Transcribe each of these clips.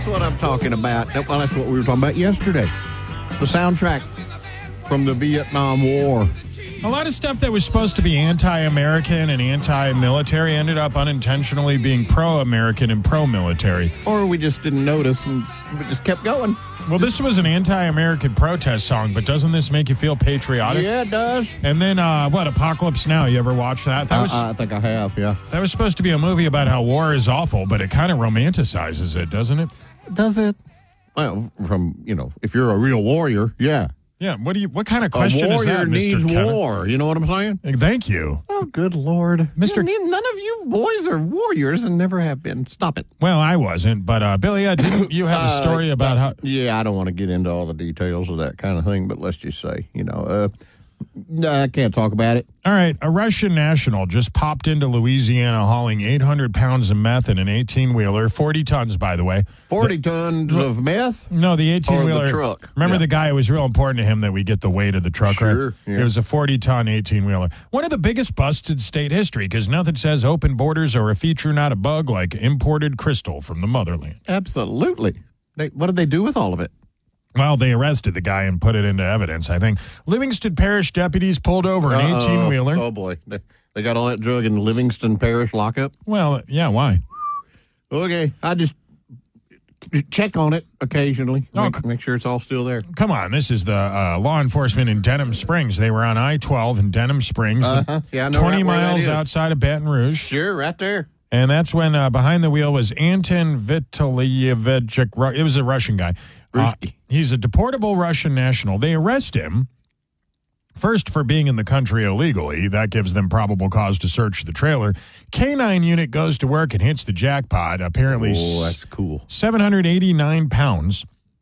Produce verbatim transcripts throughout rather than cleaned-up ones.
what I'm talking about. Well, that's what we were talking about yesterday. The soundtrack from the Vietnam War. A lot of stuff that was supposed to be anti-American and anti-military ended up unintentionally being pro-American and pro-military. Or we just didn't notice and we just kept going. Well, this was an anti-American protest song, but doesn't this make you feel patriotic? Yeah, it does. And then, uh, what, Apocalypse Now? You ever watch that? That Uh, was I think I have, yeah. that was supposed to be a movie about how war is awful, but it kind of romanticizes it, doesn't it? Does it? Well, from, you know, if you're a real warrior, yeah. Yeah. What do you? What kind of A question is warrior that, Mister needs Kevin? war. You know what I'm saying? Thank you. Oh, good Lord. Mister None of you boys are warriors and never have been. Stop it. Well, I wasn't, but uh, Billy, uh, didn't you have a story Uh, about how? Yeah, I don't want to get into all the details of that kind of thing, but let's just say, you know, uh, no, I can't talk about it. All right, a Russian national just popped into Louisiana hauling eight hundred pounds of meth in an eighteen-wheeler, forty tons, by the way. forty tons of meth? No, the eighteen-wheeler. Or the truck. Remember Yeah. the guy? It was real important to him that we get the weight of the truck, Sure, right? yeah. It was a forty-ton eighteen-wheeler. One of the biggest busts in state history because nothing says open borders are a feature, not a bug, like imported crystal from the motherland. Absolutely. They, what did they do with all of it? Well, they arrested the guy and put it into evidence, I think. Livingston Parish deputies pulled over an Uh-oh. eighteen-wheeler. Oh, boy. They, they got all that drug in Livingston Parish lockup? Well, yeah, why? Okay. I just check on it occasionally. Oh, Make, make sure it's all still there. Come on, this is the uh, law enforcement in Denham Springs. They were on I twelve in Denham Springs, Uh-huh. Yeah, I know twenty right where that miles is. outside of Baton Rouge. Sure, right there. And that's when uh, behind the wheel was Anton Vitalievich. Ru- It was a Russian guy. Uh, Ruski. he's a deportable Russian national. They arrest him, first for being in the country illegally. That gives them probable cause to search the trailer. K nine unit goes to work and hits the jackpot. Apparently, Oh, that's cool. seven hundred eighty-nine pounds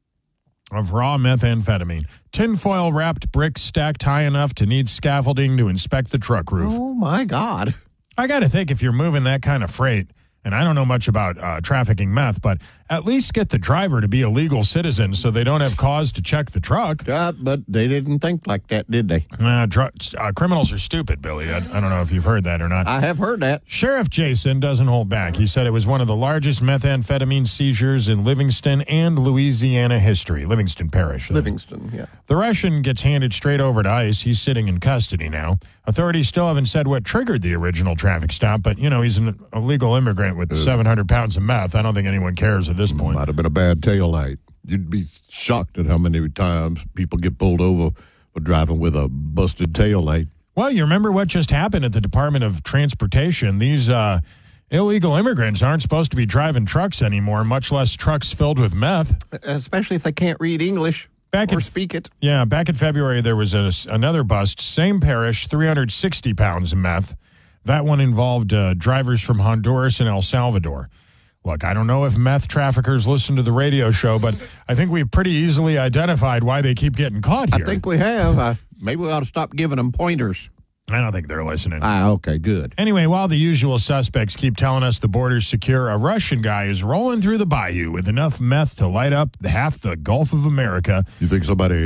of raw methamphetamine. Tinfoil wrapped bricks stacked high enough to need scaffolding to inspect the truck roof. Oh, my God. I got to think if you're moving that kind of freight, and I don't know much about uh, trafficking meth, but at least get the driver to be a legal citizen so they don't have cause to check the truck. Uh, but they didn't think like that, did they? Uh, dr- uh, criminals are stupid, Billy. I, I don't know if you've heard that or not. I have heard that. Sheriff Jason doesn't hold back. He said it was one of the largest methamphetamine seizures in Livingston and Louisiana history. Livingston Parish. Livingston, yeah. The Russian gets handed straight over to ICE. He's sitting in custody now. Authorities still haven't said what triggered the original traffic stop, but, you know, he's an illegal immigrant with seven hundred pounds of meth. I don't think anyone cares at this point. Might have been a bad tail light. You'd be shocked at how many times people get pulled over for driving with a busted tail light. Well, you remember what just happened at the Department of Transportation. These uh, illegal immigrants aren't supposed to be driving trucks anymore, much less trucks filled with meth. Especially if they can't read English Back or in- speak it. Yeah, back in February, there was a, another bust, same parish, three hundred sixty pounds of meth. That one involved uh, drivers from Honduras and El Salvador. Look, I don't know if meth traffickers listen to the radio show, but I think we've pretty easily identified why they keep getting caught I here. think we have. Uh, maybe we ought to stop giving them pointers. I don't think they're listening. Ah, okay, good. Anyway, while the usual suspects keep telling us the border's secure, a Russian guy is rolling through the bayou with enough meth to light up half the Gulf of America. You think somebody